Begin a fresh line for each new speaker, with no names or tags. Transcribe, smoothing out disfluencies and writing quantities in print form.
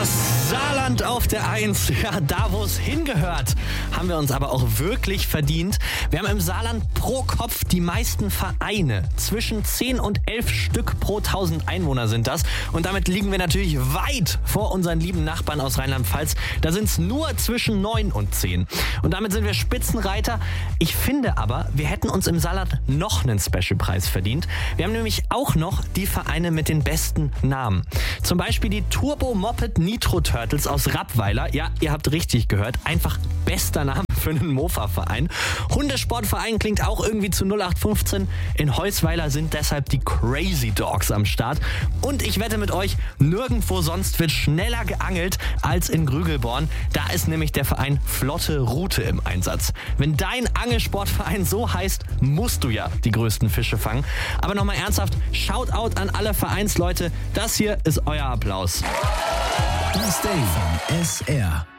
Das Saarland auf der 1, ja, da wo es hingehört, haben wir uns aber auch wirklich verdient. Wir haben im Saarland pro Kopf die meisten Vereine. Zwischen 10 und 11 Stück pro 1000 Einwohner sind das. Und damit liegen wir natürlich weit vor unseren lieben Nachbarn aus Rheinland-Pfalz. Da sind es nur zwischen 9 und 10. Und damit sind wir Spitzenreiter. Ich finde aber, wir hätten uns im Saarland noch einen Specialpreis verdient. Wir haben nämlich auch noch die Vereine mit den besten Namen. Zum Beispiel die Turbo Moped Nitro Turtles aus Rappweiler. Ja, ihr habt richtig gehört. Einfach bester Name für einen Mofa-Verein. Hundesportverein klingt auch irgendwie zu 0815. In Heusweiler sind deshalb die Crazy Dogs am Start. Und ich wette mit euch, nirgendwo sonst wird schneller geangelt als in Grügelborn. Da ist nämlich der Verein Flotte Rute im Einsatz. Wenn dein Angelsportverein so heißt, musst du ja die größten Fische fangen. Aber nochmal ernsthaft, Shoutout an alle Vereinsleute. Das hier ist euer Applaus.
Das Ding von SR.